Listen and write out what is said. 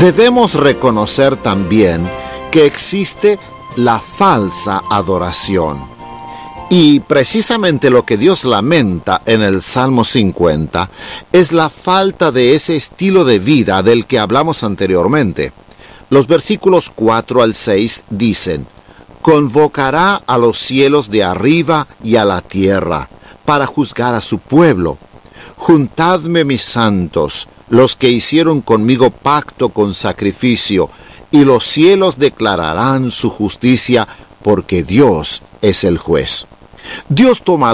Debemos reconocer también que existe la falsa adoración. Y precisamente lo que Dios lamenta en el Salmo 50 es la falta de ese estilo de vida del que hablamos anteriormente. Los versículos 4 al 6 dicen: «Convocará a los cielos de arriba y a la tierra, para juzgar a su pueblo. Juntadme mis santos, los que hicieron conmigo pacto con sacrificio, y los cielos declararán su justicia, porque Dios es el juez». Dios toma